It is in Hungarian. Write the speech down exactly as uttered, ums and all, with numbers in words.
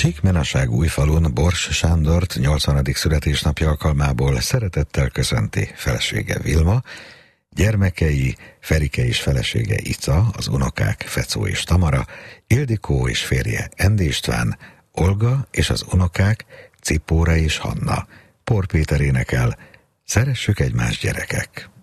Síkmenaság Újfalun Bors Sándort nyolcvanadik születésnapja alkalmából szeretettel köszönti felesége Vilma, gyermekei Ferike és felesége Ica, az unokák Fecó és Tamara, Ildikó és férje Endi István, Olga és az unokák Cipóra és Hanna. Por Péter énekel: Szeressük egymást, gyerekek!